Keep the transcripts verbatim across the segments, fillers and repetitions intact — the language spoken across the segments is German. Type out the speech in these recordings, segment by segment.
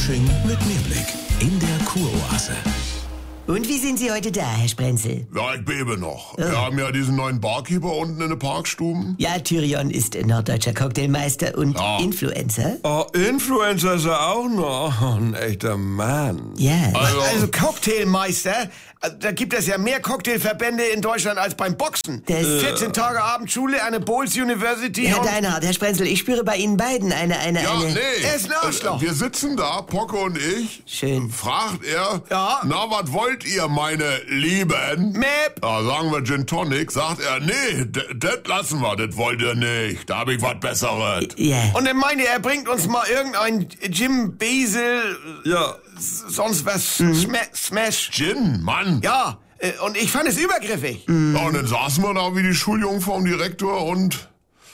Fasching mit Mehrblick in der Kuroase. Und wie sind Sie heute da, Herr Sprenzel? Ja, ich bebe noch. Oh. Wir haben ja diesen neuen Barkeeper unten in den Parkstuben. Ja, Tyrion ist norddeutscher Cocktailmeister und ja. Influencer. Oh, Influencer ist er auch noch. Oh, ein echter Mann. Ja. Also, also Cocktailmeister? Da gibt es ja mehr Cocktailverbände in Deutschland als beim Boxen. Das vierzehn Tage Abendschule, eine Bowles University. Herr Deinhardt, Herr Sprenzel, ich spüre bei Ihnen beiden eine, eine, ja, eine... nee. Er ist ein Arschloch. Wir sitzen da, Pocke und ich. Schön. Fragt er, ja. Na, was wollt ihr, meine Lieben? Map. Ja, sagen wir Gin Tonic. Sagt er, nee, das lassen wir, das wollt ihr nicht. Da hab ich was Besseres. Ja. Und er meinte, er bringt uns mal irgendein Jim Basil... Ja. Sonst was... Mhm. Sma Smash. Gin, Mann. Ja. Und ich fand es übergriffig. Mm. Ja, und dann saßen wir da wie die Schuljungfrau vom Direktor und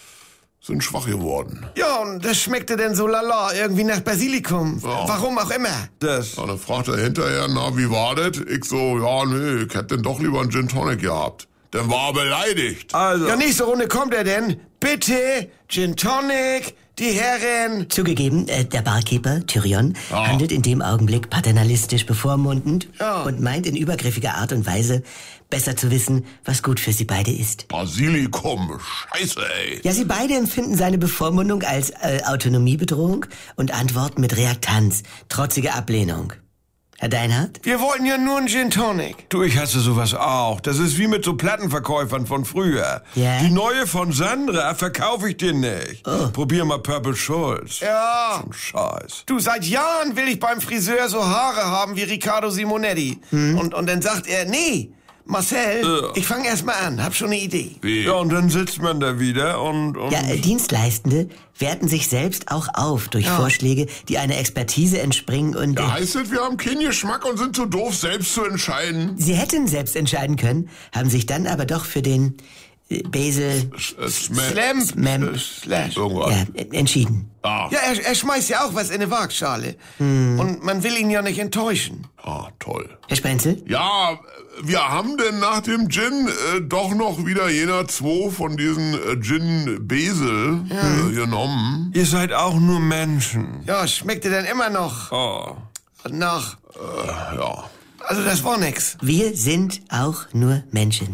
sind schwach geworden. Ja, und das schmeckte dann so lala, irgendwie nach Basilikum. Ja. Warum auch immer. Das. Ja, dann fragt er hinterher, na, wie war das? Ich so, ja, nee, ich hätte denn doch lieber einen Gin Tonic gehabt. Dann war er beleidigt. Also. Ja, nächste Runde kommt er denn. Bitte, Gin Tonic, die Herren. Zugegeben, äh, der Barkeeper, Tyrion, ja. handelt in dem Augenblick paternalistisch bevormundend ja. und meint in übergriffiger Art und Weise, besser zu wissen, was gut für sie beide ist. Basilikum, scheiße, ey. Ja, sie beide empfinden seine Bevormundung als äh, Autonomiebedrohung und antworten mit Reaktanz, trotzige Ablehnung. Herr Deinhardt? Wir wollten ja nur einen Gin Tonic. Du, ich hasse sowas auch. Das ist wie mit so Plattenverkäufern von früher. Ja? Die neue von Sandra verkaufe ich dir nicht. Oh. Probier mal Purple Schulz. Ja. So ein Scheiß. Du, seit Jahren will ich beim Friseur so Haare haben wie Riccardo Simonetti. Hm? Und, und dann sagt er, nee, Marcel, ja. ich fange erst mal an, hab schon eine Idee. Wie? Ja, und dann sitzt man da wieder und... und ja, äh, Dienstleistende werten sich selbst auch auf durch ja. Vorschläge, die einer Expertise entspringen und... Ja, heißt das, wir haben keinen Geschmack und sind zu doof, selbst zu entscheiden? Sie hätten selbst entscheiden können, haben sich dann aber doch für den äh, Basil... Slam... Slam... Slash. Irgendwas. Ja, entschieden. Ah. Ja, er, er schmeißt ja auch was in eine Waagschale. Hm. Und man will ihn ja nicht enttäuschen. Ah, toll. Herr Sprenzel? Ja, wir haben denn nach dem Gin äh, doch noch wieder jener zwei von diesen äh, Gin Basil ja. äh, genommen. Ihr seid auch nur Menschen. Ja, schmeckte denn immer noch. Oh. Nach. Äh, ja. Also das war nix. Wir sind auch nur Menschen.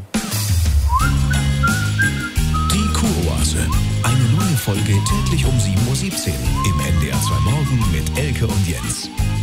Die Kuroase. Eine neue Folge täglich um sieben Uhr siebzehn im N D R zwei Morgen mit Elke und Jens.